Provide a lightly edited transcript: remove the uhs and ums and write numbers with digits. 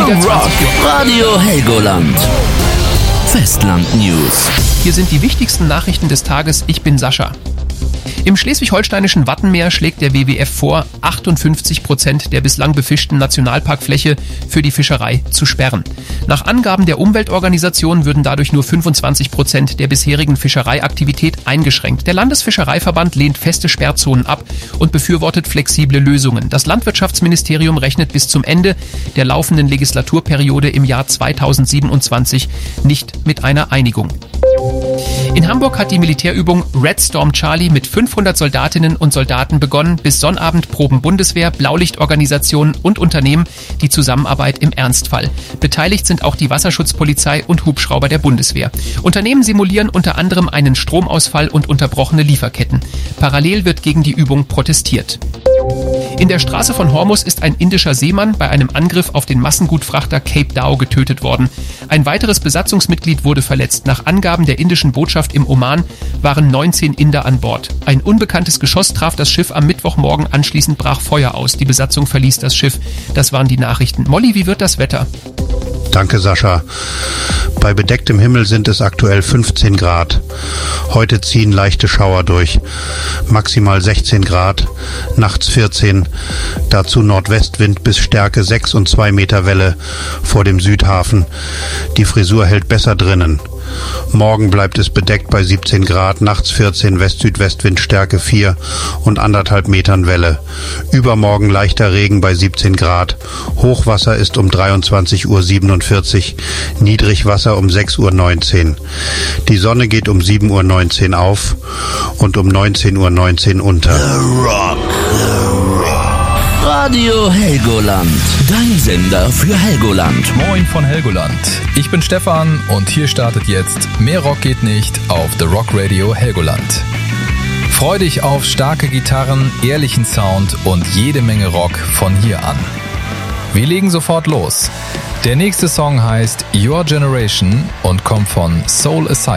Rock Radio Helgoland. Festland News. Hier sind die wichtigsten Nachrichten des Tages. Ich bin Sascha. Im schleswig-holsteinischen Wattenmeer schlägt der WWF vor, 58% der bislang befischten Nationalparkfläche für die Fischerei zu sperren. Nach Angaben der Umweltorganisation würden dadurch nur 25% der bisherigen Fischereiaktivität eingeschränkt. Der Landesfischereiverband lehnt feste Sperrzonen ab und befürwortet flexible Lösungen. Das Landwirtschaftsministerium rechnet bis zum Ende der laufenden Legislaturperiode im Jahr 2027 nicht mit einer Einigung. In Hamburg hat die Militärübung Red Storm Charlie mit 500 Soldatinnen und Soldaten begonnen. Bis Sonnabend proben Bundeswehr, Blaulichtorganisationen und Unternehmen die Zusammenarbeit im Ernstfall. Beteiligt sind auch die Wasserschutzpolizei und Hubschrauber der Bundeswehr. Unternehmen simulieren unter anderem einen Stromausfall und unterbrochene Lieferketten. Parallel wird gegen die Übung protestiert. In der Straße von Hormuz ist ein indischer Seemann bei einem Angriff auf den Massengutfrachter Cape Dao getötet worden. Ein weiteres Besatzungsmitglied wurde verletzt. Nach Angaben der indischen Botschaft im Oman waren 19 Inder an Bord. Ein unbekanntes Geschoss traf das Schiff am Mittwochmorgen, anschließend brach Feuer aus. Die Besatzung verließ das Schiff. Das waren die Nachrichten. Molly, wie wird das Wetter? Danke, Sascha. Bei bedecktem Himmel sind es aktuell 15 Grad. Heute ziehen leichte Schauer durch. Maximal 16 Grad, nachts 14. Dazu Nordwestwind bis Stärke 6 und 2 Meter Welle vor dem Südhafen. Die Frisur hält besser drinnen. Morgen bleibt es bedeckt bei 17 Grad, nachts 14, West-Südwestwind Stärke 4 und 1,5 Metern Welle. Übermorgen leichter Regen bei 17 Grad. Hochwasser ist um 23:47 Uhr, Niedrigwasser um 6:19 Uhr. Die Sonne geht um 7:19 Uhr auf und um 19:19 Uhr unter. The Rock. Radio Helgoland. Dein Sender für Helgoland. Moin von Helgoland. Ich bin Stefan und hier startet jetzt Mehr Rock geht nicht auf The Rock Radio Helgoland. Freu dich auf starke Gitarren, ehrlichen Sound und jede Menge Rock von hier an. Wir legen sofort los. Der nächste Song heißt Your Generation und kommt von Soul Asylum.